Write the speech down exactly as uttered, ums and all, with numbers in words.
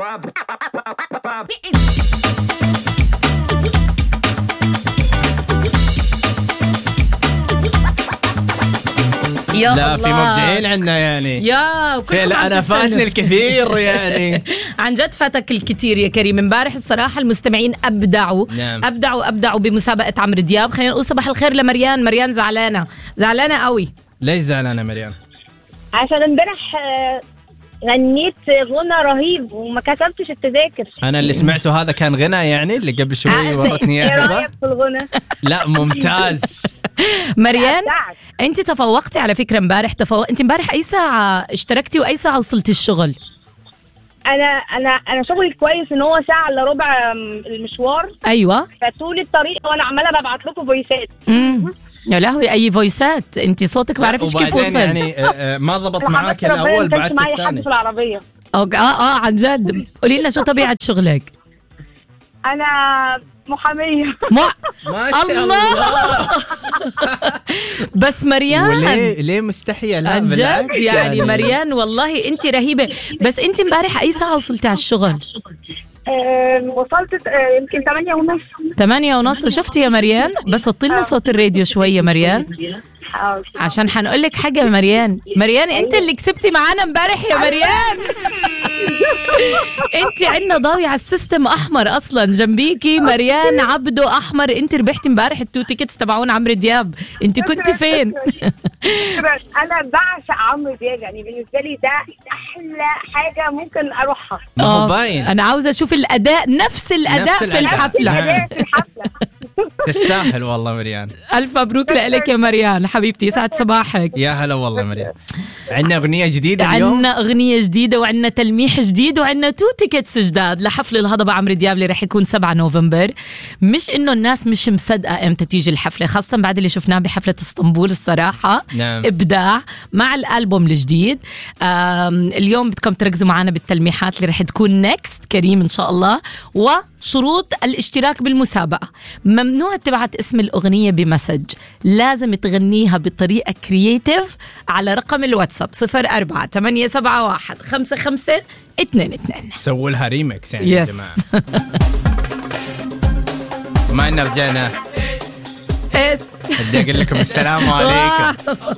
يا لا الله. في مبدعين عندنا يعني يا فعلا انا فاتني الكثير يعني. عن جد فاتك الكثير يا كريم. امبارح الصراحه المستمعين ابدعوا نعم. ابدعوا ابدعوا بمسابقه عمرو دياب. خلينا نقول صباح الخير لمريان. مريان زعلانه زعلانه قوي. ليش زعلانه مريم؟ عشان امبارح آه، غنيت غنى رهيب وما كتبتش التذاكر. انا اللي سمعته هذا كان غنى يعني اللي قبل شوي ورتني ايه اياه. رايك في الغنى؟ لا ممتاز. مريان أبدعت. انت تفوقتي على فكره امبارح. تفوق انت امبارح اي ساعه اشتركتي واي ساعه وصلتي الشغل؟ انا انا انا شغلي كويس ان هو ساعه الا ربع م- المشوار، ايوه. فطول الطريق وانا عماله ببعت لكم فويسات. امم يا لهوي اي فويسات. انت صوتك ما بعرفش كيف وبعدين وصل. يعني آه، آه، ما ضبط أنا معاك حمدت ربنا الاول ما كانش بعد معايا حد الثاني. في العربيه. أوك- اه اه عن جد. قولي لنا شو طبيعه شغلك؟ انا محاميه. ما ما شاء الله. الله. بس مريان وليه ليه مستحيه؟ لا عن جد بالعكس يعني مريان والله انت رهيبه. بس انت امبارح اي ساعه وصلتي على الشغل؟ آه، وصلت آه، يمكن ثمانية ونص. ثمانية ونص. شفتي يا مريان؟ بس وطي لنا صوت الراديو شويه مريان حاضر. عشان حنقول لك حاجه. مريان مريان انت اللي كسبتي معانا امبارح يا مريان. انت عندنا ضاوي على السيستم احمر اصلا جنبيكي. مريان عبده احمر. انت ربحتي امبارح التو تيكتس تبعون عمرو دياب. انت كنت فين؟ انا بعشق عمرو دياب، يعني بالنسبه لي ده احلى حاجه ممكن اروحها. ما هو آه، باين. انا عاوزه اشوف الاداء نفس الاداء نفس في الأداء. الحفله. نعم. في الحفله. تستاهل والله مريان. الف مبروك لك يا مريان حبيبتي. يسعد صباحك. يا هلا والله مريم. عندنا أغنية جديدة اليوم. عندنا أغنية جديدة وعندنا تلميح جديد وعندنا تو تيكتس جداد لحفل الهضبة عمرو دياب اللي رح يكون سبعة نوفمبر. مش إنه الناس مش مصدقة إمتى تيجي الحفلة، خاصة بعد اللي شفناه بحفلة اسطنبول الصراحة. نعم. إبداع مع الألبوم الجديد. اليوم بدكم تركزوا معنا بالتلميحات اللي رح تكون نيكست كريم إن شاء الله. وشروط الاشتراك بالمسابقة: ممنوع تبعت اسم الأغنية بمسج، لازم تغنيها بطريقة كرياتيف على رقم الواتساب صفر أربعة ثمانية سبعة واحد خمسة خمسة اثنين اثنين. سووا لها ريمكس يعني يا Yes. جماعة. ما إن رجعنا اس بدي أقول لكم السلام عليكم.